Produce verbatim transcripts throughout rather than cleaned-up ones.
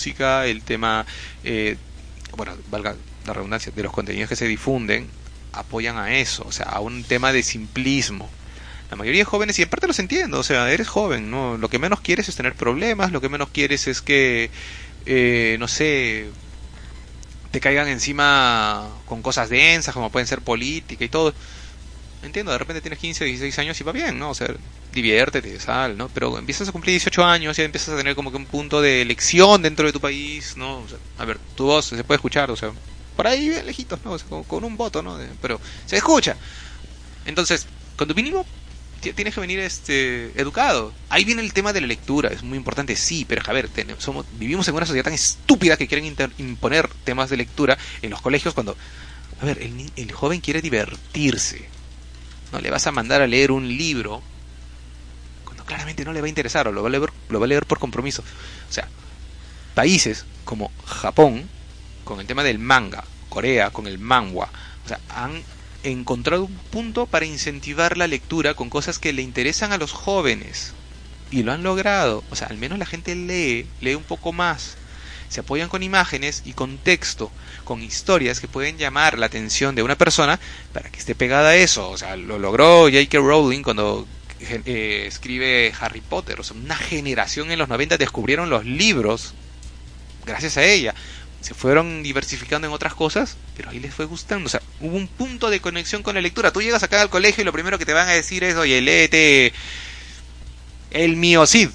música, el tema, eh, bueno, valga la redundancia, de los contenidos que se difunden, apoyan a eso, o sea, a un tema de simplismo. La mayoría de jóvenes, y en parte los entiendo, o sea, eres joven, ¿no? Lo que menos quieres es tener problemas, lo que menos quieres es que, eh, no sé, te caigan encima con cosas densas, como pueden ser política y todo. Entiendo, de repente tienes quince, dieciséis años y va bien, ¿no? O sea, diviértete, sal, ¿no? Pero empiezas a cumplir dieciocho años y ya empiezas a tener como que un punto de elección dentro de tu país, ¿no? O sea, a ver, tu voz se puede escuchar, o sea, por ahí bien lejitos, ¿no? O sea, con, con un voto, ¿no? De- pero se escucha. Entonces, con tu mínimo ti- tienes que venir este educado. Ahí viene el tema de la lectura, es muy importante, sí, pero a ver, ten- somos, vivimos en una sociedad tan estúpida que quieren inter- imponer temas de lectura en los colegios cuando, a ver, el, ni- el joven quiere divertirse. No le vas a mandar a leer un libro cuando claramente no le va a interesar o lo va a leer, lo va a leer por compromiso. O sea, países como Japón, con el tema del manga, Corea, con el manhwa, o sea, han encontrado un punto para incentivar la lectura con cosas que le interesan a los jóvenes. Y lo han logrado. O sea, al menos la gente lee, lee un poco más. Se apoyan con imágenes y con texto, con historias que pueden llamar la atención de una persona para que esté pegada a eso. O sea, lo logró J K. Rowling cuando eh, escribe Harry Potter. O sea, una generación en los noventa descubrieron los libros gracias a ella. Se fueron diversificando en otras cosas, pero ahí les fue gustando. O sea, hubo un punto de conexión con la lectura. Tú llegas acá al colegio y lo primero que te van a decir es, oye, léete El Mío Cid.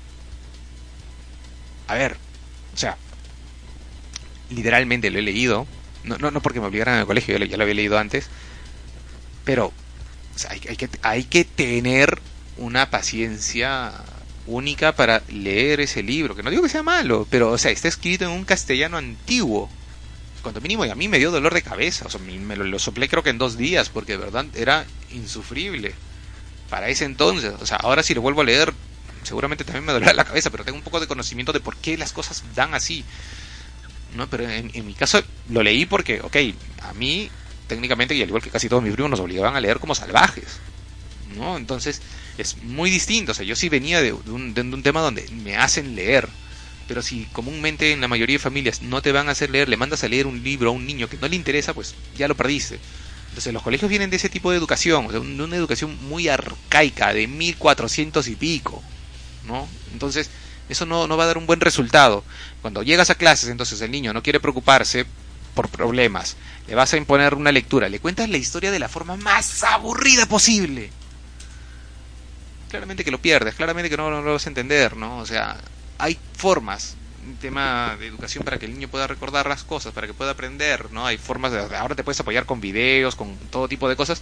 A ver, o sea, literalmente lo he leído. No, no, no porque me obligaran en el colegio, ya lo, ya lo había leído antes. Pero, o sea, hay, hay, que, hay que tener una paciencia única para leer ese libro. Que no digo que sea malo, pero, o sea, está escrito en un castellano antiguo. Cuanto mínimo, y a mí me dio dolor de cabeza. O sea, me, me lo, lo soplé creo que en dos días, porque de verdad era insufrible para ese entonces. O sea, ahora si lo vuelvo a leer, seguramente también me dolerá la cabeza, pero tengo un poco de conocimiento de por qué las cosas dan así. No, pero en, en mi caso lo leí porque, ok, a mí técnicamente, y al igual que casi todos mis primos, nos obligaban a leer como salvajes, ¿no? Entonces es muy distinto. O sea, yo sí venía de, de, un, de un tema donde me hacen leer, pero si comúnmente en la mayoría de familias no te van a hacer leer, le mandas a leer un libro a un niño que no le interesa, pues ya lo perdiste. Entonces los colegios vienen de ese tipo de educación, o sea, de una educación muy arcaica, de mil cuatrocientos y pico, ¿no? Entonces eso no, no va a dar un buen resultado. Cuando llegas a clases, entonces el niño no quiere preocuparse por problemas, le vas a imponer una lectura, le cuentas la historia de la forma más aburrida posible. Claramente que lo pierdes, claramente que no, no lo vas a entender, ¿no? O sea, hay formas, un tema de educación para que el niño pueda recordar las cosas, para que pueda aprender, ¿no? Hay formas de, ahora te puedes apoyar con videos, con todo tipo de cosas,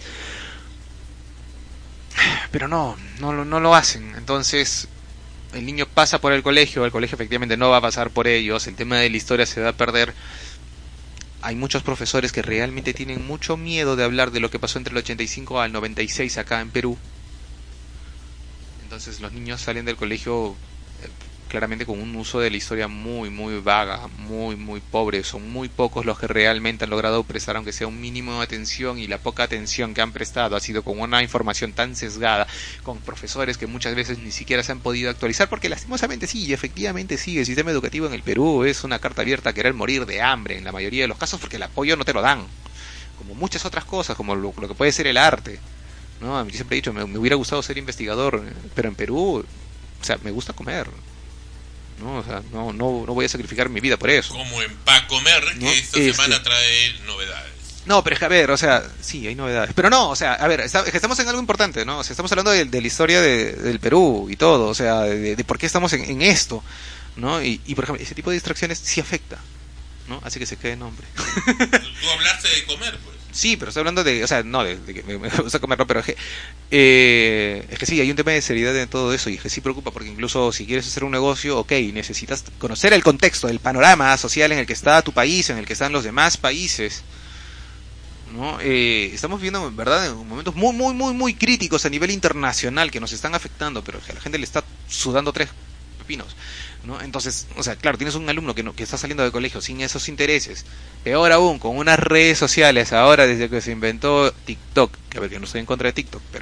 pero no, no, no lo hacen. Entonces el niño pasa por el colegio, el colegio efectivamente no va a pasar por ellos, el tema de la historia se va a perder. Hay muchos profesores que realmente tienen mucho miedo de hablar de lo que pasó entre el ochenta y cinco al noventa y seis acá en Perú. Entonces los niños salen del colegio eh, claramente con un uso de la historia muy, muy vaga, muy, muy pobre. Son muy pocos los que realmente han logrado prestar aunque sea un mínimo de atención, y la poca atención que han prestado ha sido con una información tan sesgada, con profesores que muchas veces ni siquiera se han podido actualizar, porque lastimosamente sí, efectivamente sí, el sistema educativo en el Perú es una carta abierta a querer morir de hambre en la mayoría de los casos, porque el apoyo no te lo dan, como muchas otras cosas, como lo, lo que puede ser el arte. No, a mí siempre he dicho, me, me hubiera gustado ser investigador, pero en Perú, o sea, me gusta comer. No, o sea, no, no, no voy a sacrificar mi vida por eso. Como en Pa' Comer, que ¿no? esta Este... semana trae novedades. No, pero es que, a ver, o sea, sí, hay novedades. Pero no, o sea, a ver, está, es que estamos en algo importante, ¿no? O sea, estamos hablando de, de la historia de, del Perú y todo, o sea, de, de por qué estamos en, en esto, ¿no? Y, y, por ejemplo, ese tipo de distracciones sí afecta, ¿no? Así que se quede nombre. Tú hablaste de comer, pues. Sí, pero estoy hablando de, o sea, no, de, de que me, me gusta comerlo, pero es que, eh, es que sí, hay un tema de seriedad en todo eso, y es que sí preocupa, porque incluso si quieres hacer un negocio, ok, necesitas conocer el contexto, el panorama social en el que está tu país, en el que están los demás países, ¿no? Eh, estamos viviendo, ¿verdad?, en momentos muy, muy, muy, muy críticos a nivel internacional que nos están afectando, pero que a la gente le está sudando tres pepinos, ¿no? Entonces, o sea, claro, tienes un alumno que, no, que está saliendo del colegio sin esos intereses, peor aún, con unas redes sociales ahora desde que se inventó TikTok, que a ver, que no estoy en contra de TikTok, pero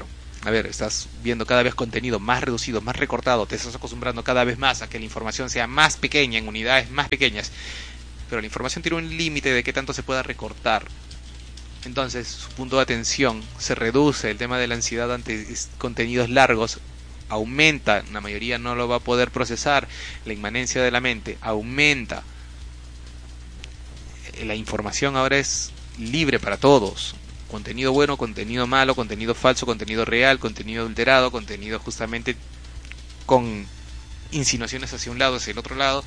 a ver, estás viendo cada vez contenido más reducido, más recortado, te estás acostumbrando cada vez más a que la información sea más pequeña, en unidades más pequeñas, pero la información tiene un límite de qué tanto se pueda recortar. Entonces su punto de atención se reduce, el tema de la ansiedad ante contenidos largos aumenta, la mayoría no lo va a poder procesar, la inmanencia de la mente aumenta. La información ahora es libre para todos, contenido bueno, contenido malo, contenido falso, contenido real, contenido adulterado, contenido justamente con insinuaciones hacia un lado, hacia el otro lado.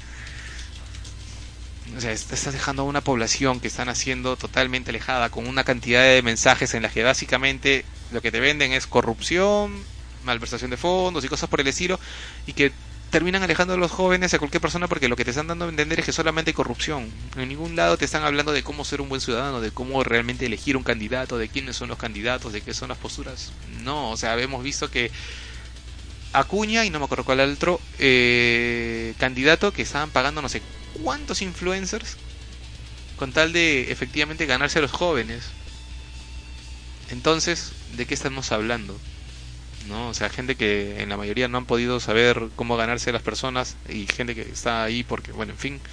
O sea, estás dejando a una población que están haciendo totalmente alejada, con una cantidad de mensajes en las que básicamente lo que te venden es corrupción, malversación de fondos y cosas por el estilo, y que terminan alejando a los jóvenes, a cualquier persona, porque lo que te están dando a entender es que solamente hay corrupción. En ningún lado te están hablando de cómo ser un buen ciudadano, de cómo realmente elegir un candidato, de quiénes son los candidatos, de qué son las posturas. No, o sea, hemos visto que Acuña, y no me acuerdo cuál era el otro eh, candidato, que estaban pagando no sé cuántos influencers con tal de efectivamente ganarse a los jóvenes. Entonces, ¿de qué estamos hablando? ¿No? O sea, gente que en la mayoría no han podido saber cómo ganarse a las personas, y gente que está ahí porque, bueno, en fin.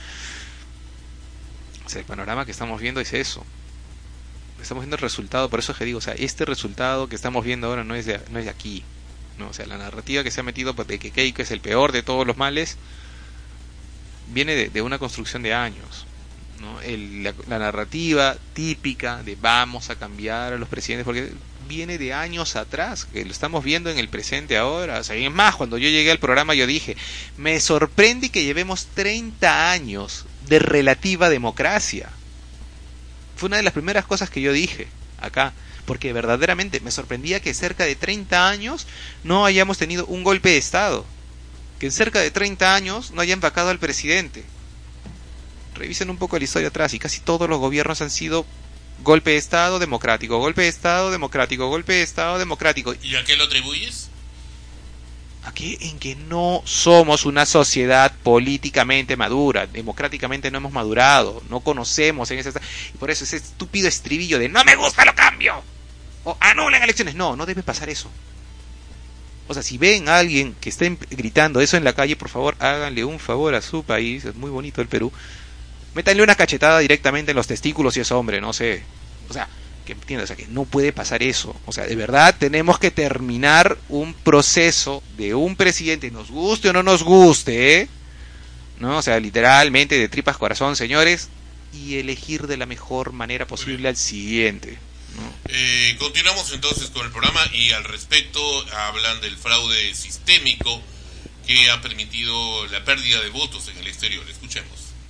O sea, el panorama que estamos viendo es eso. Estamos viendo el resultado, por eso es que digo, o sea, este resultado que estamos viendo ahora no es de, no es de aquí, ¿no? O sea, la narrativa que se ha metido de que Keiko es el peor de todos los males viene de, de una construcción de años, ¿no? El, la, la narrativa típica de vamos a cambiar a los presidentes, porque viene de años atrás, que lo estamos viendo en el presente ahora. O sea, y es más, cuando yo llegué al programa yo dije, me sorprende que llevemos treinta años de relativa democracia. Fue una de las primeras cosas que yo dije acá, porque verdaderamente me sorprendía que cerca de treinta años no hayamos tenido un golpe de Estado, que en cerca de treinta años no hayan vacado al presidente. Revisen un poco la historia atrás y casi todos los gobiernos han sido golpe de Estado democrático, golpe de Estado democrático, golpe de Estado democrático. ¿Y a qué lo atribuyes? Aquí en que no somos una sociedad políticamente madura, democráticamente no hemos madurado, no conocemos en ese, y por eso ese estúpido estribillo de no me gusta lo cambio o anulen elecciones. No, no debe pasar eso. O sea, si ven a alguien que esté gritando eso en la calle, por favor háganle un favor a su país, es muy bonito el Perú, métanle una cachetada directamente en los testículos si es hombre, no sé. O sea, que entiendas, o sea, que no puede pasar eso. O sea, de verdad tenemos que terminar un proceso de un presidente, nos guste o no nos guste, ¿eh? ¿No? O sea, literalmente de tripas corazón, señores, y elegir de la mejor manera posible al siguiente, ¿no? Eh, continuamos entonces con el programa, y al respecto hablan del fraude sistémico que ha permitido la pérdida de votos en el exterior. Escuchemos.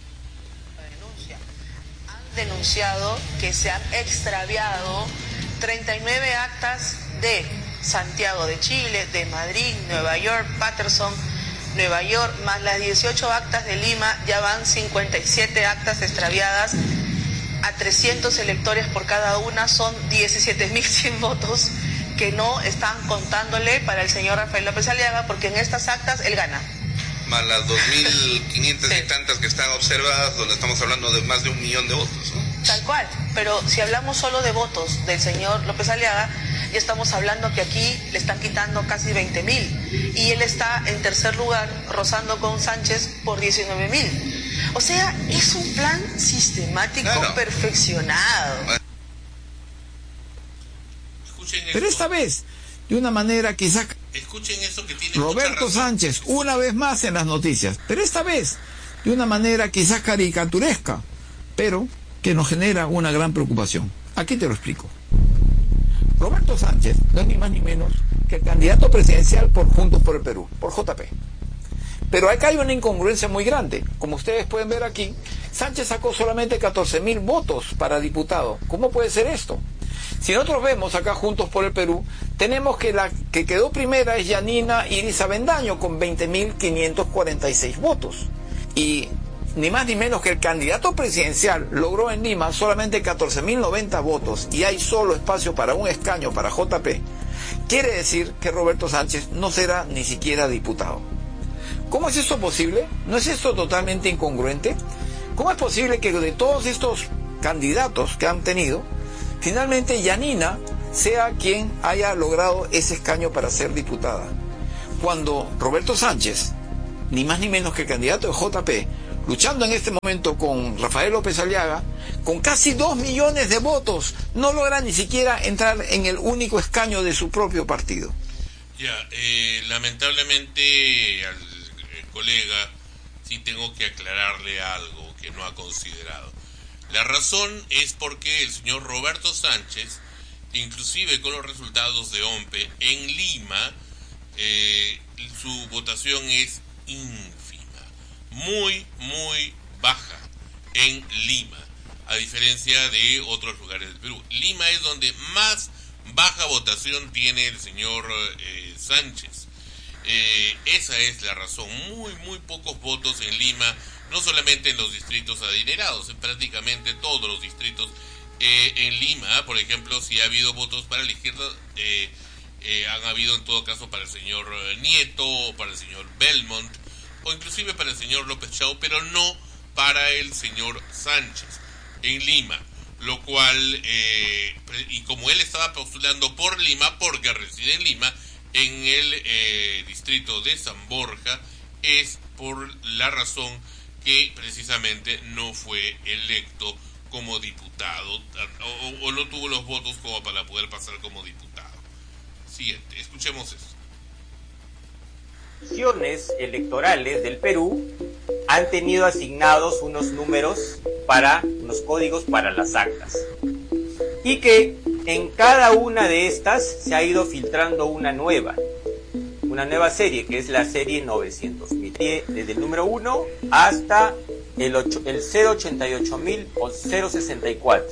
Denunciado que se han extraviado treinta y nueve actas de Santiago de Chile, de Madrid, Nueva York, Patterson, Nueva York, más las dieciocho actas de Lima. Ya van cincuenta y siete actas extraviadas a trescientos electores por cada una, son diecisiete mil cien votos que no están contándole para el señor Rafael López Aliaga, porque en estas actas él gana. Más las dos mil quinientas sí. y tantas que están observadas, donde estamos hablando de más de un millón de votos, ¿no? Tal cual, pero si hablamos solo de votos del señor López Aliaga, ya estamos hablando que aquí le están quitando casi veinte mil, y él está en tercer lugar, rozando con Sánchez por diecinueve mil. O sea, es un plan sistemático, claro, perfeccionado. Pero esta vez, de una manera quizás... Escuchen eso que tiene Roberto Sánchez, una vez más en las noticias, pero esta vez de una manera quizás caricaturesca, pero que nos genera una gran preocupación. Aquí te lo explico. Roberto Sánchez no es ni más ni menos que el candidato presidencial por Juntos por el Perú, por J P. Pero acá hay una incongruencia muy grande. Como ustedes pueden ver aquí, Sánchez sacó solamente catorce mil votos para diputado. ¿Cómo puede ser esto? Si nosotros vemos acá Juntos por el Perú, tenemos que la que quedó primera es Yanina Iris Avendaño con veinte mil quinientos cuarenta y seis votos. Y ni más ni menos que el candidato presidencial logró en Lima solamente catorce mil noventa votos, y hay solo espacio para un escaño para J P. Quiere decir que Roberto Sánchez no será ni siquiera diputado. ¿Cómo es esto posible? ¿No es esto totalmente incongruente? ¿Cómo es posible que de todos estos candidatos que han tenido, finalmente Yanina sea quien haya logrado ese escaño para ser diputada. Cuando Roberto Sánchez, ni más ni menos que candidato de J P, luchando en este momento con Rafael López Aliaga, con casi dos millones de votos, no logra ni siquiera entrar en el único escaño de su propio partido. Ya, eh, lamentablemente al eh, colega sí tengo que aclararle algo que no ha considerado. La razón es porque el señor Roberto Sánchez, inclusive con los resultados de O M P E en Lima, eh, su votación es ínfima, muy, muy baja en Lima, a diferencia de otros lugares del Perú. Lima es donde más baja votación tiene el señor eh, Sánchez. Eh, esa es la razón, muy, muy pocos votos en Lima, no solamente en los distritos adinerados, en prácticamente todos los distritos. Eh, en Lima, por ejemplo, si ha habido votos para la izquierda, eh, eh, han habido en todo caso para el señor Nieto, o para el señor Belmont, o inclusive para el señor López Chau, pero no para el señor Sánchez en Lima, lo cual, eh, y como él estaba postulando por Lima, porque reside en Lima, en el eh, distrito de San Borja, es por la razón que precisamente no fue electo como diputado, o, o no tuvo los votos como para poder pasar como diputado. Siguiente, escuchemos eso. Las elecciones electorales del Perú han tenido asignados unos números para, unos códigos para las actas, y que en cada una de estas se ha ido filtrando una nueva, una nueva serie, que es la serie novecientos mil, desde el número uno hasta el, ocho, el cero ochenta y ocho mil o cero sesenta y cuatro.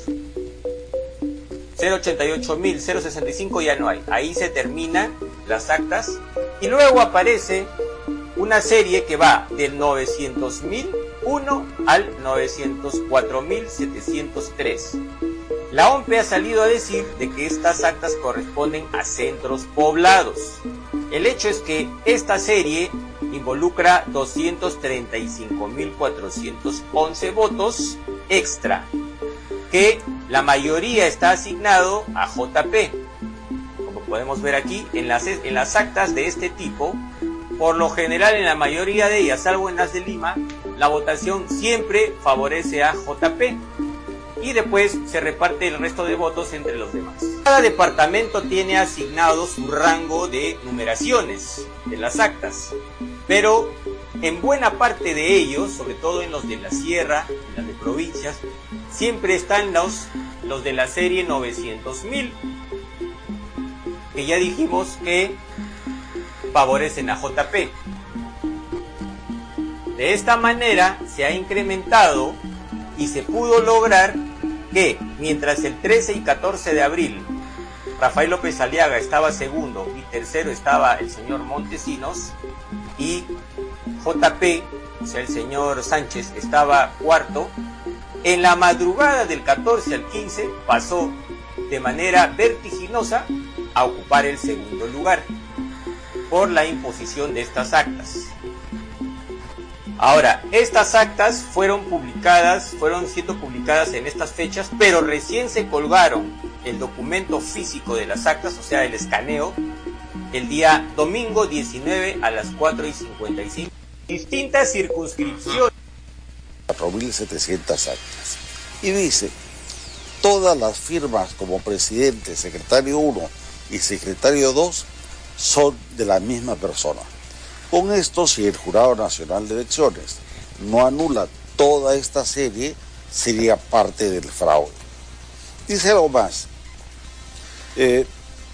cero ochenta y ocho mil, cero sesenta y cinco ya no hay. Ahí se terminan las actas y luego aparece una serie que va del novecientos mil uno al novecientos cuatro mil setecientos tres. La O M P E ha salido a decir de que estas actas corresponden a centros poblados. El hecho es que esta serie involucra doscientos treinta y cinco mil cuatrocientos once votos extra, que la mayoría está asignado a J P. Como podemos ver aquí, en las, en las actas de este tipo, por lo general en la mayoría de ellas, salvo en las de Lima, la votación siempre favorece a J P y después se reparte el resto de votos entre los demás. Cada departamento tiene asignado su rango de numeraciones de las actas, pero en buena parte de ellos, sobre todo en los de la sierra, en las de provincias, siempre están los, los de la serie novecientos mil, que ya dijimos que favorecen a J P. De esta manera se ha incrementado y se pudo lograr que mientras el trece y catorce de abril Rafael López Aliaga estaba segundo y tercero estaba el señor Montesinos, y J P, o sea el señor Sánchez, estaba cuarto, en la madrugada del catorce al quince pasó de manera vertiginosa a ocupar el segundo lugar por la imposición de estas actas. Ahora, estas actas fueron publicadas, fueron siendo publicadas en estas fechas, pero recién se colgaron el documento físico de las actas, o sea, el escaneo, el día domingo diecinueve a las cuatro y cincuenta y cinco. Distintas circunscripciones. cuatro mil setecientas actas. Y dice, todas las firmas como presidente, secretario uno y secretario dos son de la misma persona. Con esto, si el Jurado Nacional de Elecciones no anula toda esta serie, sería parte del fraude. Dice algo más. Eh,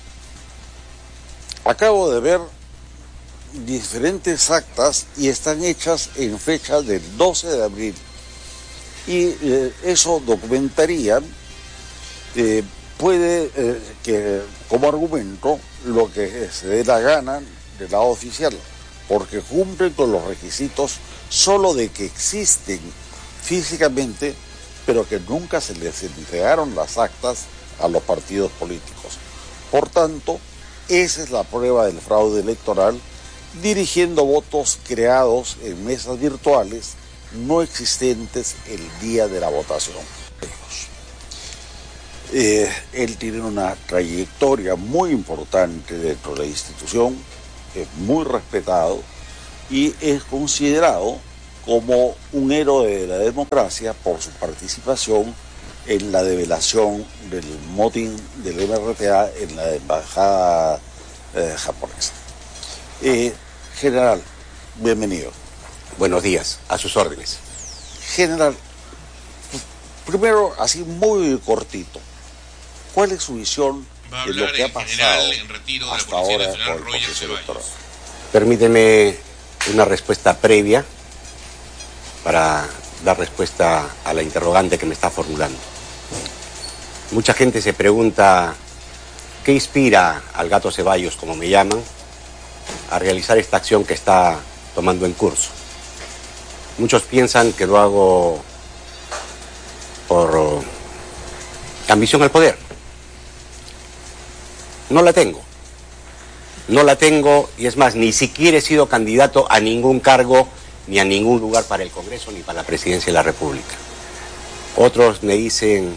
acabo de ver diferentes actas y están hechas en fecha del doce de abril. Y eh, eso documentaría, eh, puede eh, que como argumento lo que se dé la gana del lado oficial, porque cumplen con los requisitos solo de que existen físicamente, pero que nunca se les entregaron las actas a los partidos políticos. Por tanto, esa es la prueba del fraude electoral, dirigiendo votos creados en mesas virtuales no existentes el día de la votación. Eh, él tiene una trayectoria muy importante dentro de la institución, es muy respetado y es considerado como un héroe de la democracia por su participación en la develación del motín del M R T A en la embajada eh, japonesa. Eh, general, bienvenido. Buenos días, a sus órdenes. General, primero, así muy cortito, ¿cuál es su visión de lo que ha pasado hasta ahora con el proceso electoral? Permíteme una respuesta previa para dar respuesta a la interrogante que me está formulando. Mucha gente se pregunta qué inspira al gato Ceballos, como me llaman, a realizar esta acción que está tomando en curso. Muchos piensan que lo hago por ambición al poder. No la tengo. No la tengo y es más, ni siquiera he sido candidato a ningún cargo ni a ningún lugar para el Congreso ni para la Presidencia de la República. Otros me dicen,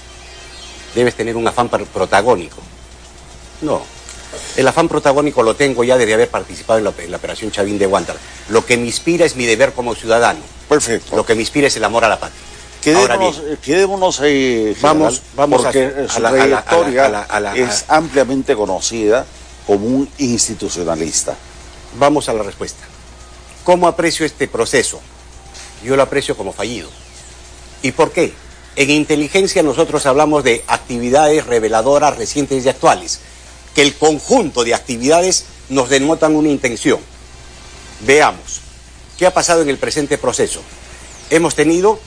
debes tener un afán protagónico. No, el afán protagónico lo tengo ya desde haber participado en la, en la operación Chavín de Huántar. Lo que me inspira es mi deber como ciudadano. Perfecto. Lo que me inspira es el amor a la patria. Quedémonos, bien, quedémonos ahí, general, vamos, vamos porque a, su a la, trayectoria a la, a la, a la, es ampliamente conocida como un institucionalista. Vamos a la respuesta. ¿Cómo aprecio este proceso? Yo lo aprecio como fallido. ¿Y por qué? En inteligencia nosotros hablamos de actividades reveladoras recientes y actuales, que el conjunto de actividades nos denotan una intención. Veamos, ¿qué ha pasado en el presente proceso? Hemos tenido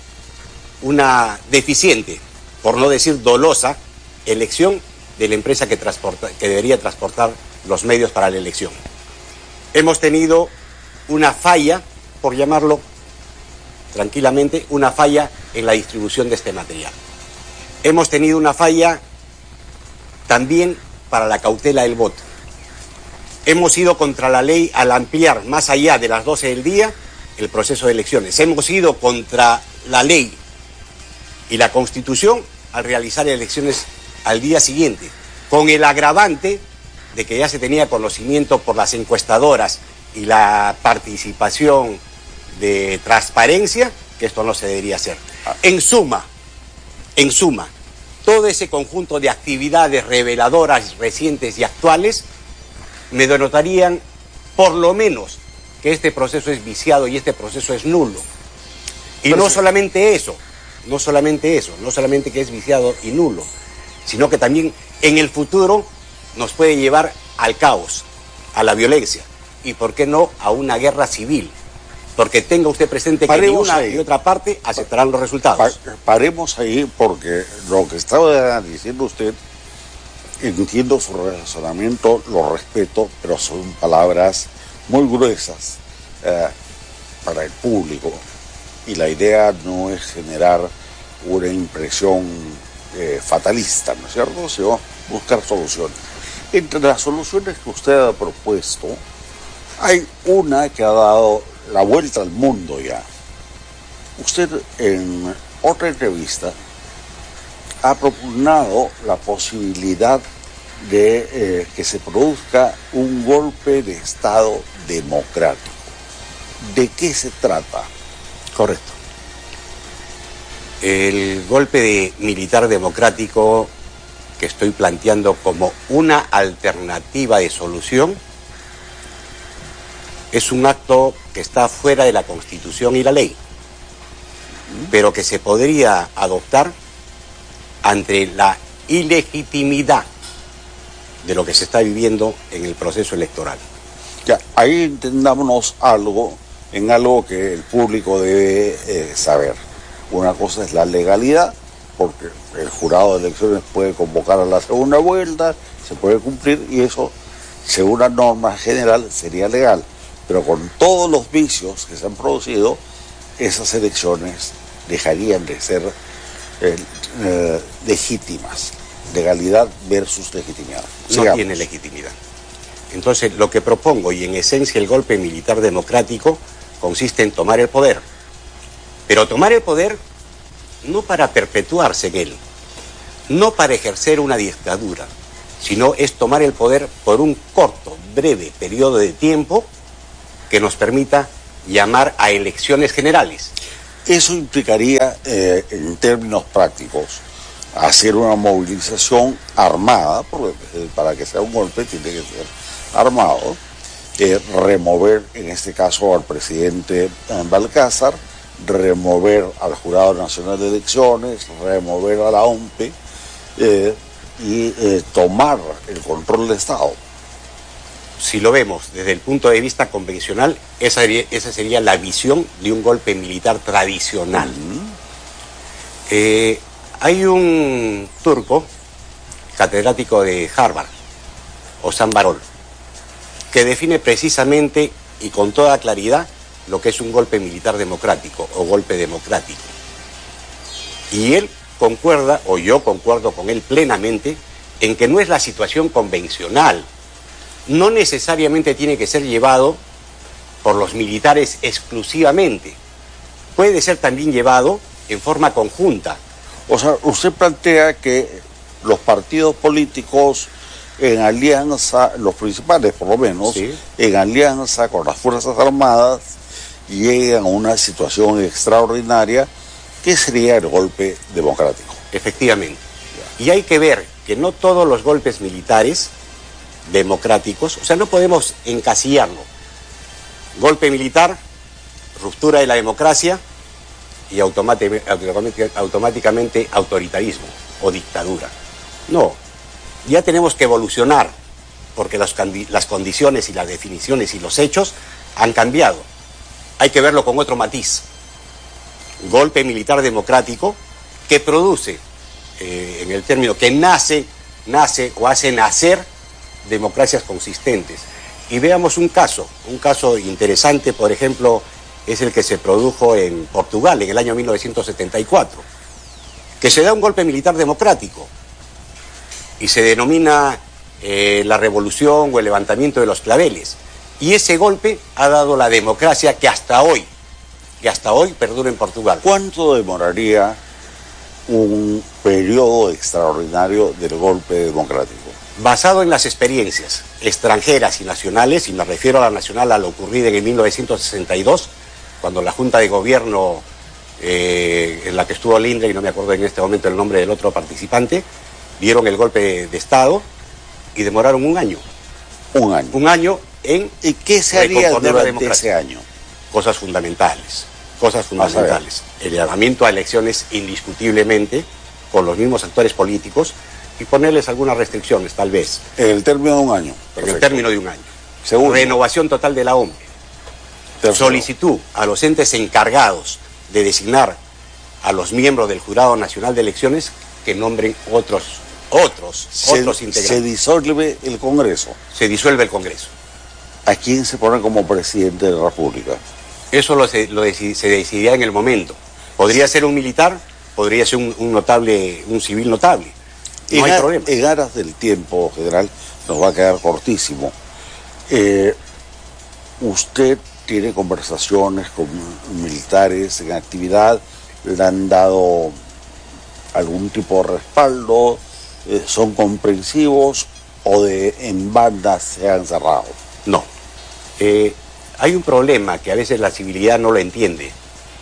una deficiente, por no decir dolosa, elección de la empresa que, transporta, que debería transportar los medios para la elección. Hemos tenido una falla, por llamarlo tranquilamente, una falla en la distribución de este material. Hemos tenido una falla también para la cautela del voto. Hemos ido contra la ley al ampliar más allá de las doce del día el proceso de elecciones. Hemos ido contra la ley y la Constitución al realizar elecciones al día siguiente, con el agravante de que ya se tenía conocimiento por las encuestadoras y la participación de transparencia, que esto no se debería hacer. En suma, en suma, todo ese conjunto de actividades reveladoras recientes y actuales me denotarían, por lo menos, que este proceso es viciado y este proceso es nulo. Y no solamente eso, no solamente eso, no solamente que es viciado y nulo, sino que también en el futuro nos puede llevar al caos, a la violencia, y por qué no a una guerra civil, porque tenga usted presente que ni una ni otra parte aceptarán los resultados. Pa paremos ahí, porque lo que estaba diciendo usted, entiendo su razonamiento, lo respeto, pero son palabras muy gruesas eh, para el público, y la idea no es generar una impresión eh, fatalista, ¿no es cierto?, sino buscar soluciones. Entre las soluciones que usted ha propuesto, hay una que ha dado la vuelta al mundo ya. Usted en otra entrevista ha propugnado la posibilidad de eh, que se produzca un golpe de Estado democrático. ¿De qué se trata? Correcto. El golpe de militar democrático que estoy planteando como una alternativa de solución es un acto que está fuera de la Constitución y la ley, pero que se podría adoptar ante la ilegitimidad de lo que se está viviendo en el proceso electoral. Ya, ahí entendámonos algo, en algo que el público debe eh, saber. Una cosa es la legalidad, porque el jurado de elecciones puede convocar a la segunda vuelta, se puede cumplir, y eso, según la norma general, sería legal. Pero con todos los vicios que se han producido, esas elecciones dejarían de ser eh, eh, legítimas. Legalidad versus legitimidad. No Sigamos. Tiene legitimidad. Entonces, lo que propongo, y en esencia el golpe militar democrático, consiste en tomar el poder. Pero tomar el poder no para perpetuarse en él, no para ejercer una dictadura, sino es tomar el poder por un corto, breve periodo de tiempo que nos permita llamar a elecciones generales. Eso implicaría, eh, en términos prácticos, hacer una movilización armada, porque eh, para que sea un golpe tiene que ser armado, eh, remover en este caso al presidente Balcázar, remover al Jurado Nacional de Elecciones, remover a la O M P eh, y eh, tomar el control del Estado. Si lo vemos desde el punto de vista convencional, esa sería, esa sería la visión de un golpe militar tradicional. Uh-huh. eh, hay un turco, catedrático de Harvard, Ozan Varol, que define precisamente y con toda claridad lo que es un golpe militar democrático o golpe democrático. Y él concuerda, o yo concuerdo con él plenamente, en que no es la situación convencional. No necesariamente tiene que ser llevado por los militares exclusivamente. Puede ser también llevado en forma conjunta. O sea, usted plantea que los partidos políticos en alianza, los principales por lo menos, sí, en alianza con las Fuerzas Armadas, llegan a una situación extraordinaria que sería el golpe democrático. Efectivamente. Y hay que ver que no todos los golpes militares democráticos, o sea, no podemos encasillarlo. Golpe militar, ruptura de la democracia y automáticamente, automáticamente autoritarismo o dictadura. No, ya tenemos que evolucionar porque las, las condiciones y las definiciones y los hechos han cambiado. Hay que verlo con otro matiz. Golpe militar democrático que produce, eh, en el término, que nace, nace o hace nacer democracias consistentes. Y veamos un caso, un caso interesante, por ejemplo, es el que se produjo en Portugal en el año mil novecientos setenta y cuatro, que se da un golpe militar democrático y se denomina eh, la revolución o el levantamiento de los claveles. Y ese golpe ha dado la democracia que hasta hoy, que hasta hoy perdura en Portugal. ¿Cuánto demoraría un periodo extraordinario del golpe democrático? Basado en las experiencias extranjeras y nacionales, y me refiero a la nacional, a lo ocurrido en mil novecientos sesenta y dos, cuando la Junta de Gobierno, eh, en la que estuvo Lindner, y no me acuerdo en este momento el nombre del otro participante, dieron el golpe de Estado y demoraron un año. Un año. Un año en ¿Y qué se haría durante ese año? Cosas fundamentales, cosas fundamentales. El llamamiento a elecciones indiscutiblemente con los mismos actores políticos y ponerles algunas restricciones, tal vez. En el término de un año. En el término de un año. Segundo. Renovación total de la O M P. Tercero. Solicitud a los entes encargados de designar a los miembros del Jurado Nacional de Elecciones que nombren otros, otros, se, otros integrantes. Se disuelve el Congreso. Se disuelve el Congreso. ¿A quién se pone como presidente de la República? Eso lo, se, lo deci, se decidirá en el momento. Podría ser un militar, podría ser un, un notable, un civil notable. No en, hay ar, problema. En aras del tiempo, general, nos va a quedar cortísimo. Eh, usted tiene conversaciones con militares en actividad, le han dado algún tipo de respaldo, eh, son comprensivos o de en bandas se han cerrado. No. Eh, hay un problema que a veces la civilidad no lo entiende.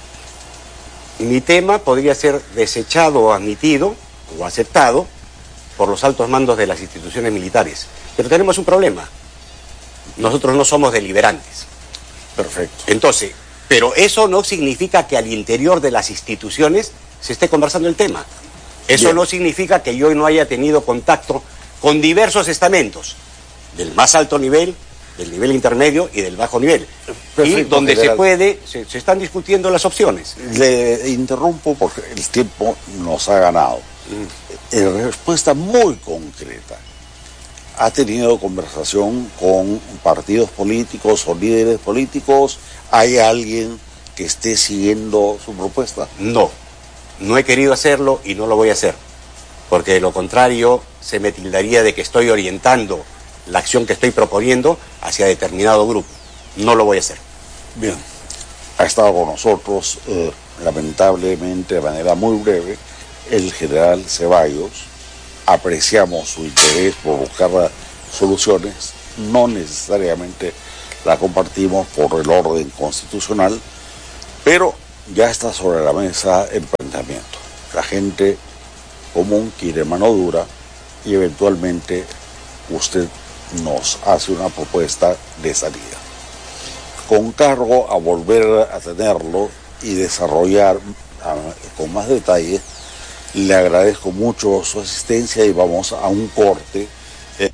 Mi tema podría ser desechado o admitido o aceptado por los altos mandos de las instituciones militares. Pero tenemos un problema. Nosotros no somos deliberantes. Perfecto. Entonces, pero eso no significa que al interior de las instituciones se esté conversando el tema. Eso Bien. No significa que yo no haya tenido contacto con diversos estamentos, del más alto nivel, del nivel intermedio y del bajo nivel. Perfecto, y donde general. se puede, se, se están discutiendo las opciones. Le interrumpo porque el tiempo nos ha ganado. Mm. En respuesta muy concreta, ¿ha tenido conversación con partidos políticos o líderes políticos? ¿Hay alguien que esté siguiendo su propuesta? No, no he querido hacerlo y no lo voy a hacer, porque de lo contrario se me tildaría de que estoy orientando la acción que estoy proponiendo hacia determinado grupo. No lo voy a hacer. Bien, ha estado con nosotros, eh, lamentablemente de manera muy breve, el general Ceballos, apreciamos su interés por buscar soluciones, no necesariamente la compartimos por el orden constitucional, pero ya está sobre la mesa el planteamiento. La gente común quiere mano dura y eventualmente usted nos hace una propuesta de salida. Con cargo a volver a tenerlo y desarrollar a, con más detalle, le agradezco mucho su asistencia y vamos a un corte. Eh.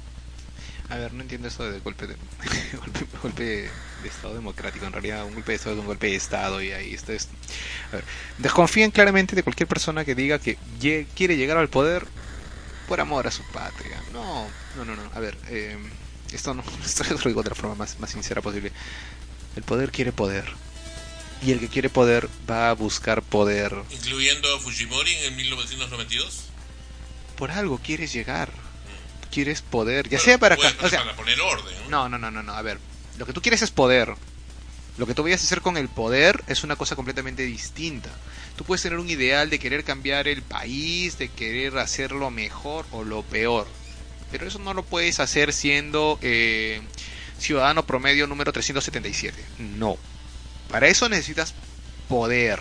A ver, no entiendo eso de golpe de golpe, golpe de Estado democrático. En realidad, un golpe de Estado es un golpe de Estado y ahí está esto. A ver, desconfíen claramente de cualquier persona que diga que llegue, quiere llegar al poder por amor a su patria. No, no, no, no. A ver, eh, esto no, esto lo digo de la forma más, más sincera posible. El poder quiere poder. Y el que quiere poder va a buscar poder. ¿Incluyendo a Fujimori en mil novecientos noventa y dos? Por algo quieres llegar. Quieres poder. Ya bueno, sea para acá. O sea, para poner orden. ¿no? no, no, no, no. A ver. Lo que tú quieres es poder. Lo que tú vayas a hacer con el poder es una cosa completamente distinta. Tú puedes tener un ideal de querer cambiar el país, de querer hacerlo mejor o lo peor. Pero eso no lo puedes hacer siendo eh, ciudadano promedio número trescientos setenta y siete. No. Para eso necesitas poder.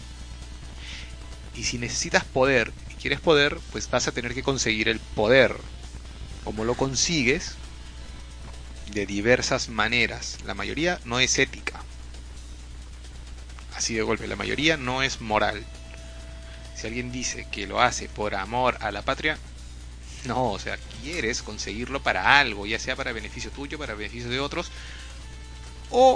Y si necesitas poder y quieres poder, pues vas a tener que conseguir el poder. ¿Cómo lo consigues? De diversas maneras. La mayoría no es ética. Así de golpe, la mayoría no es moral. Si alguien dice que lo hace por amor a la patria, no, o sea, quieres conseguirlo para algo, ya sea para beneficio tuyo, para beneficio de otros, o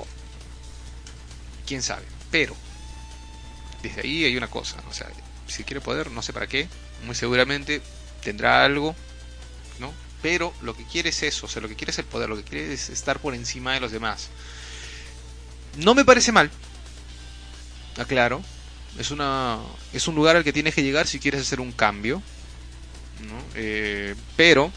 quién sabe. Pero desde ahí hay una cosa, o sea, si quiere poder, no sé para qué, muy seguramente tendrá algo, ¿no? Pero lo que quiere es eso, o sea, lo que quiere es el poder, lo que quiere es estar por encima de los demás. No me parece mal, aclaro, es una es un lugar al que tienes que llegar si quieres hacer un cambio, ¿no? Eh, pero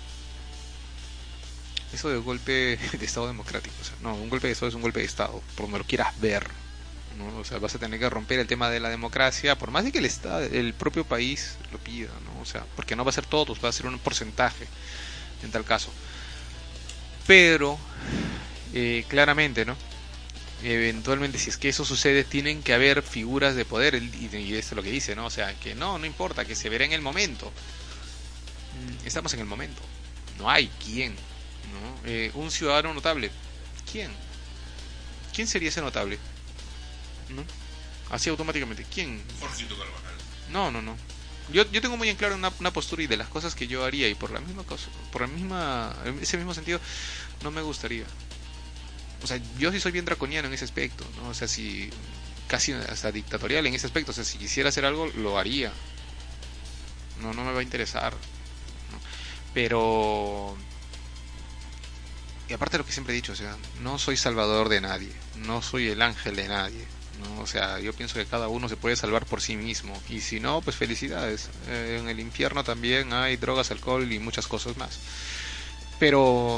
eso de golpe de Estado democrático, o sea, no, un golpe de Estado es un golpe de Estado, por donde lo quieras ver, ¿no? O sea, vas a tener que romper el tema de la democracia, por más de que el Estado, el propio país lo pida, ¿no? O sea, porque no va a ser todos, va a ser un porcentaje en tal caso. Pero eh, claramente, ¿no? Eventualmente, si es que eso sucede, tienen que haber figuras de poder, y, y esto es lo que dice, ¿no? O sea, que no, no importa, que se verá en el momento. Estamos en el momento, no hay quién, ¿no? Eh, un ciudadano notable, ¿quién? ¿Quién sería ese notable? ¿No? Así automáticamente, ¿quién? Jorgito Carvajal. No, no, no. Yo, yo tengo muy en claro una, una postura y de las cosas que yo haría, y por la misma cosa, por la misma, ese mismo sentido, no me gustaría. O sea, yo sí soy bien draconiano en ese aspecto, ¿no? O sea, si casi hasta dictatorial en ese aspecto, o sea, si quisiera hacer algo, lo haría. No, no me va a interesar, ¿no? Pero, y aparte de lo que siempre he dicho, o sea, no soy salvador de nadie, no soy el ángel de nadie, ¿no? O sea, yo pienso que cada uno se puede salvar por sí mismo, y si no, pues felicidades. Eh, en el infierno también hay drogas, alcohol y muchas cosas más. Pero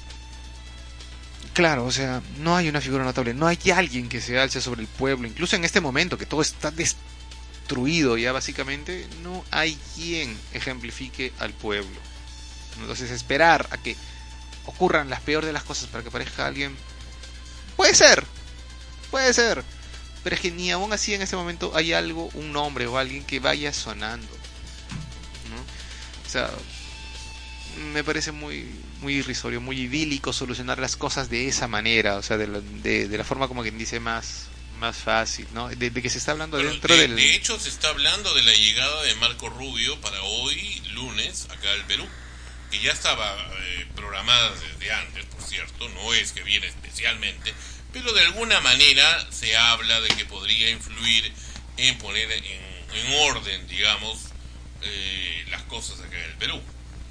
claro, o sea, no hay una figura notable, no hay alguien que se alce sobre el pueblo, incluso en este momento que todo está destruido ya básicamente, no hay quien ejemplifique al pueblo. Entonces esperar a que ocurran las peores de las cosas para que aparezca alguien, puede ser, puede ser, pero es que ni aún así en este momento hay algo, un nombre o alguien que vaya sonando, ¿no? O sea, me parece muy muy irrisorio, muy idílico solucionar las cosas de esa manera, o sea, de la, de, de la forma como quien dice más más fácil, ¿no? De, de que se está hablando bueno, dentro de, del... De hecho, se está hablando de la llegada de Marco Rubio para hoy, lunes, acá al Perú, que ya estaba eh, programada desde antes, por cierto, no es que viene especialmente, pero de alguna manera se habla de que podría influir en poner en, en orden, digamos, eh, las cosas acá en el Perú.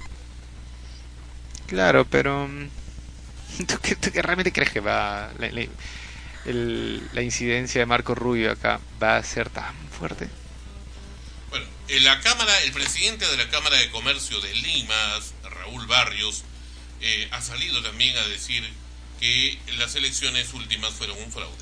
Claro, pero ¿tú qué, tú qué realmente crees que va la, la, el, la incidencia de Marco Rubio acá va a ser tan fuerte? Bueno, en la Cámara, el presidente de la Cámara de Comercio de Lima, Raúl Barrios, eh, ha salido también a decir que las elecciones últimas fueron un fraude.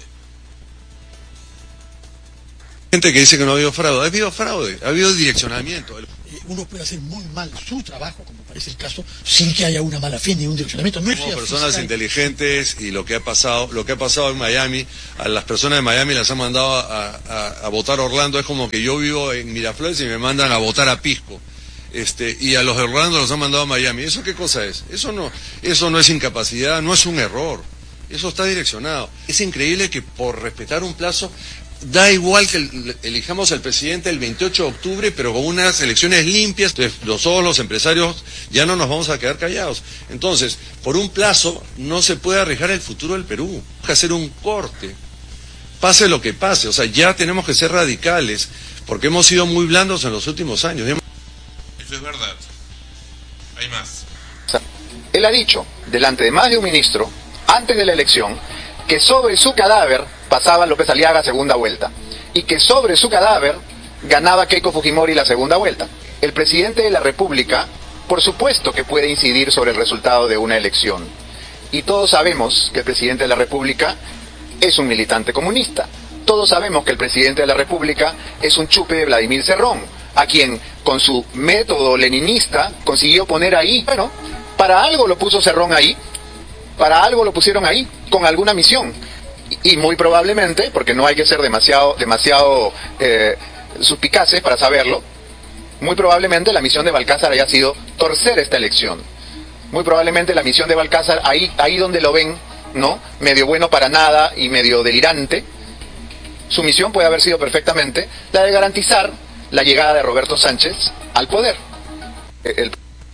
Gente que dice que no ha habido fraude, ha habido fraude, ha habido direccionamiento. eh, uno puede hacer muy mal su trabajo, como parece el caso, sin que haya una mala fe ni un direccionamiento. No Somos personas fiscal. inteligentes, y lo que ha pasado, lo que ha pasado en Miami, a las personas de Miami las han mandado a, a, a votar a Orlando. Es como que yo vivo en Miraflores y me mandan a votar a Pisco. Este, y a los de Orlando los han mandado a Miami. ¿Eso qué cosa es? Eso no, eso no es incapacidad, no es un error. Eso está direccionado. Es increíble que por respetar un plazo, da igual que el, elijamos al presidente el veintiocho de octubre, pero con unas elecciones limpias. Entonces, nosotros los empresarios ya no nos vamos a quedar callados. Entonces, por un plazo no se puede arriesgar el futuro del Perú. Hay que hacer un corte, pase lo que pase. O sea, ya tenemos que ser radicales, porque hemos sido muy blandos en los últimos años. Eso es verdad. Hay más. Él ha dicho, delante de más de un ministro, antes de la elección, que sobre su cadáver pasaba López Aliaga segunda vuelta, y que sobre su cadáver ganaba Keiko Fujimori la segunda vuelta. El presidente de la República, por supuesto que puede incidir sobre el resultado de una elección, y todos sabemos que el presidente de la República es un militante comunista. Todos sabemos que el presidente de la República es un chupe de Vladimir Cerrón, a quien con su método leninista consiguió poner ahí. Bueno, para algo lo puso Cerrón ahí, para algo lo pusieron ahí, con alguna misión. Y, y muy probablemente, porque no hay que ser demasiado, demasiado eh, suspicaces para saberlo, muy probablemente la misión de Balcázar haya sido torcer esta elección. Muy probablemente la misión de Balcázar, ahí, ahí donde lo ven, ¿no? Medio bueno para nada y medio delirante, su misión puede haber sido perfectamente la de garantizar la llegada de Roberto Sánchez al poder. El...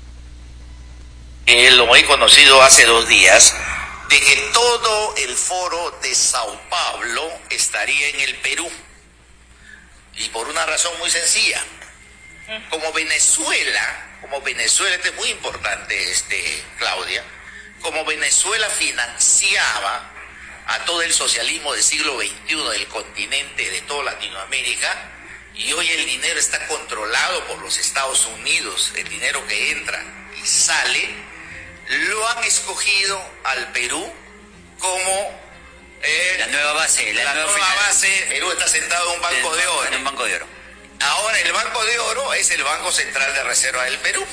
Eh, lo he conocido hace dos días, de que todo el foro de Sao Paulo estaría en el Perú. Y por una razón muy sencilla. Como Venezuela, como Venezuela, esto es muy importante, este, Claudia, como Venezuela financiaba a todo el socialismo del siglo veintiuno del continente, de toda Latinoamérica, y hoy el dinero está controlado por los Estados Unidos, el dinero que entra y sale, lo han escogido al Perú como eh, la nueva base, la, la nueva, nueva base. Perú está sentado en un banco de oro. En un banco de oro. Ahora el Banco de Oro es el Banco Central de Reserva del Perú.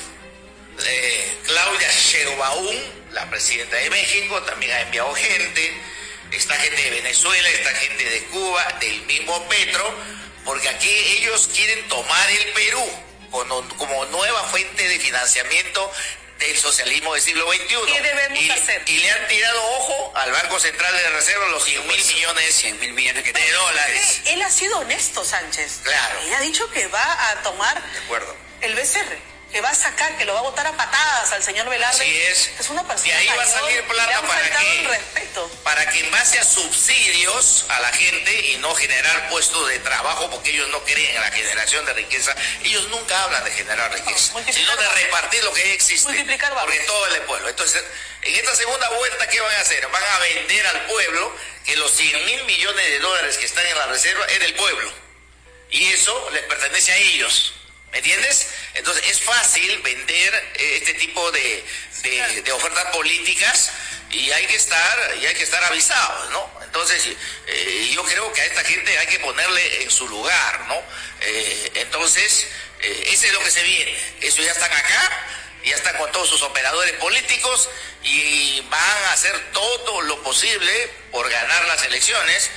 Eh, Claudia Sheinbaum, la presidenta de México, también ha enviado gente. Esta gente de Venezuela, esta gente de Cuba, del mismo Petro, porque aquí ellos quieren tomar el Perú como, como nueva fuente de financiamiento del socialismo del siglo veintiuno. ¿Qué debemos y, hacer? Y le han tirado ojo al Banco Central de Reserva los cien mil millones, cien mil millones que de dólares. Él ha sido honesto, Sánchez. Claro. Él ha dicho que va a tomar De acuerdo. el B C R, que va a sacar, que lo va a botar a patadas al señor Velarde. Así es. Es una persona De ahí va a mayor, salir plata le han para faltado que- el respeto. para que en base a subsidios a la gente y no generar puestos de trabajo, porque ellos no creen en la generación de riqueza, ellos nunca hablan de generar riqueza, multiplicar sino de valor. repartir lo que ya existe, Multiplicar valor. porque todo es del pueblo. Entonces, en esta segunda vuelta, ¿qué van a hacer? Van a vender al pueblo que los cien mil millones de dólares que están en la reserva es del pueblo, y eso les pertenece a ellos. ¿Me entiendes? Entonces es fácil vender eh, este tipo de, de, de ofertas políticas y hay que estar y hay que estar avisados, ¿no? Entonces eh, yo creo que a esta gente hay que ponerle en su lugar, ¿no? Eh, entonces eh, ese es lo que se viene. Eso ya están acá, ya están con todos sus operadores políticos y van a hacer todo lo posible por ganar las elecciones.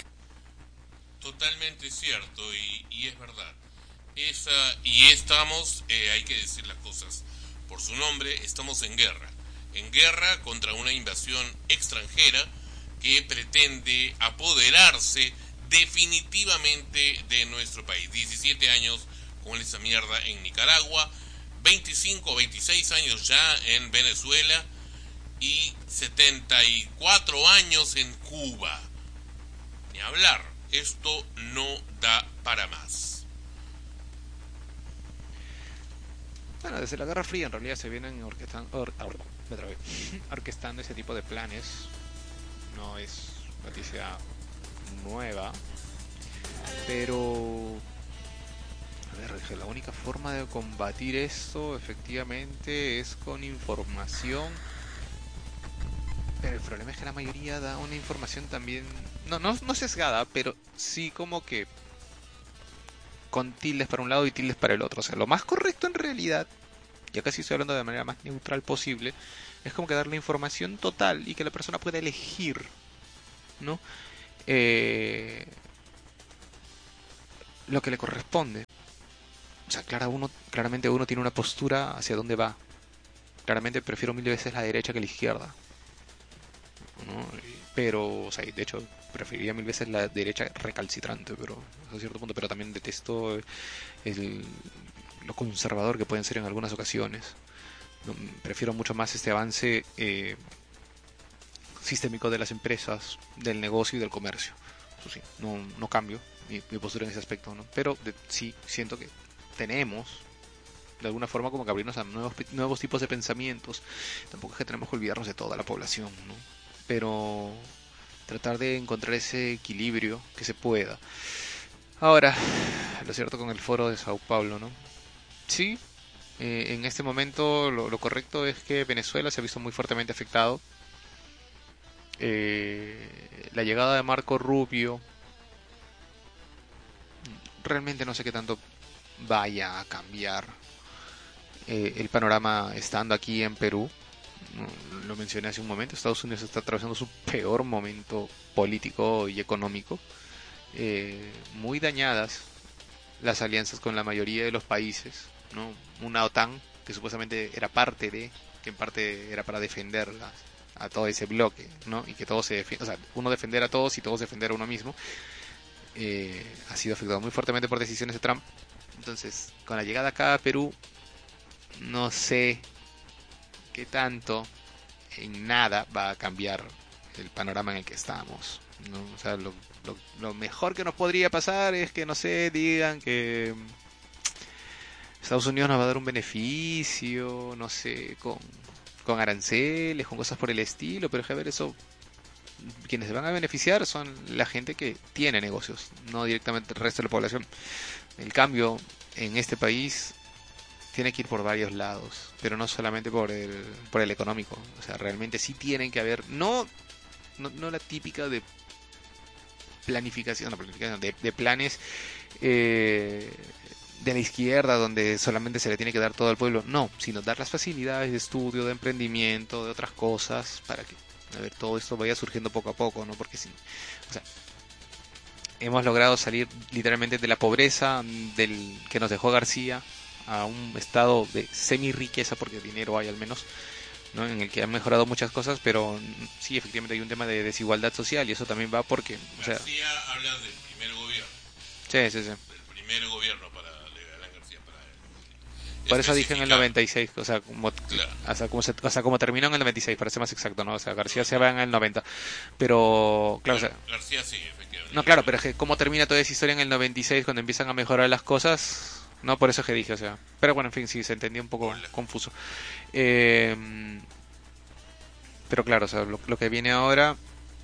Totalmente cierto y, y es verdad. Esa, y estamos, eh, hay que decir las cosas por su nombre, estamos en guerra. En guerra contra una invasión extranjera que pretende apoderarse definitivamente de nuestro país. diecisiete años con esa mierda en Nicaragua, veinticinco, veintiséis años ya en Venezuela y setenta y cuatro años en Cuba. Ni hablar, esto no da para más. Bueno, desde la Guerra Fría en realidad se vienen orquestando, or, or, me trabé, orquestando ese tipo de planes. No es noticia nueva, pero a ver, dije, la única forma de combatir esto efectivamente es con información. Pero el problema es que la mayoría da una información también, no, no, no sesgada, pero sí como que con tildes para un lado y tildes para el otro. O sea, lo más correcto en realidad, y acá sí estoy hablando de la manera más neutral posible, es como que darle información total y que la persona pueda elegir, ¿no? Eh, lo que le corresponde. O sea, claro, uno, claramente uno tiene una postura hacia dónde va. Claramente prefiero mil veces la derecha que la izquierda, ¿no? Pero, o sea, de hecho preferiría mil veces la derecha recalcitrante, pero a cierto punto, pero también detesto el, lo conservador que pueden ser en algunas ocasiones. No, prefiero mucho más este avance eh, sistémico de las empresas, del negocio y del comercio. Eso sí, no, no cambio mi, mi postura en ese aspecto, ¿no? Pero de, sí siento que tenemos de alguna forma como que abrirnos a nuevos, nuevos tipos de pensamientos. Tampoco es que tenemos que olvidarnos de toda la población, ¿no? Pero tratar de encontrar ese equilibrio que se pueda. Ahora, lo cierto con el foro de Sao Paulo, ¿no? Sí, eh, en este momento lo, lo correcto es que Venezuela se ha visto muy fuertemente afectado. Eh, la llegada de Marco Rubio, realmente no sé qué tanto vaya a cambiar eh, el panorama estando aquí en Perú. Lo mencioné hace un momento, Estados Unidos está atravesando su peor momento político y económico. Eh, muy dañadas las alianzas con la mayoría de los países, ¿no? Una OTAN que supuestamente era parte de, que en parte era para defenderlas a todo ese bloque, ¿no? Y que todos se defiendan, o sea, uno defender a todos y todos defender a uno mismo. Eh, ha sido afectado muy fuertemente por decisiones de Trump. Entonces, con la llegada acá a Perú, no sé qué tanto, en nada va a cambiar el panorama en el que estamos, ¿no? O sea, lo, lo, lo mejor que nos podría pasar es que, no sé, digan que Estados Unidos nos va a dar un beneficio, no sé, con, con aranceles, con cosas por el estilo, pero es que a ver, eso, quienes se van a beneficiar son la gente que tiene negocios, no directamente el resto de la población. El cambio en este país tiene que ir por varios lados, pero no solamente por el, por el económico. O sea, realmente sí tienen que haber, no, no, no la típica de planificación, no, planificación de, de planes eh, de la izquierda donde solamente se le tiene que dar todo al pueblo, no, sino dar las facilidades de estudio, de emprendimiento, de otras cosas, para que, a ver, todo esto vaya surgiendo poco a poco, ¿no? Porque sí, o sea, hemos logrado salir literalmente de la pobreza del que nos dejó García a un estado de semi-riqueza, porque dinero hay al menos, ¿no? En el que han mejorado muchas cosas, pero sí, efectivamente hay un tema de desigualdad social y eso también va porque, o sea, García habla del primer gobierno. Sí, sí, sí. Del primer gobierno para de Alan García para él. Por eso dije en el noventa y seis, o sea, como, Claro. o sea, como, se, o sea, como terminó en el noventa y seis, para ser más exacto, ¿no? O sea, García se va en el noventa, pero, claro, o sea, García sí, efectivamente. no, claro, pero es que cómo termina toda esa historia en el noventa y seis cuando empiezan a mejorar las cosas, no, por eso es que dije, o sea, pero bueno, en fin, sí, se entendía un poco Hola. confuso. Eh, pero claro, o sea, lo, lo que viene ahora,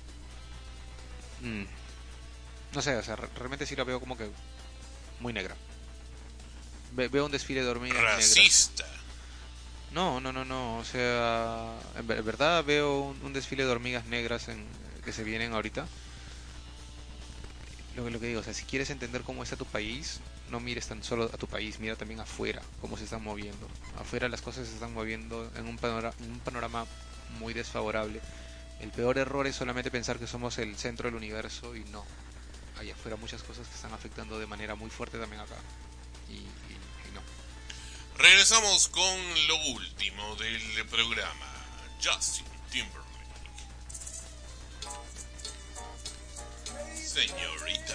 mmm, no sé, o sea, realmente sí lo veo como que muy negra. Ve, veo un desfile de hormigas Racista. negras. No, no, no, no, o sea, en, en verdad veo un, un desfile de hormigas negras en, que se vienen ahorita. Lo, lo que digo, o sea, si quieres entender cómo está tu país, no mires tan solo a tu país, mira también afuera, cómo se están moviendo. Afuera las cosas se están moviendo en un panorama, en un panorama muy desfavorable. El peor error es solamente pensar que somos el centro del universo y no. Hay afuera muchas cosas que están afectando de manera muy fuerte también acá. Y, y, y no. Regresamos con lo último del programa. Justin Timberlake. Señorita.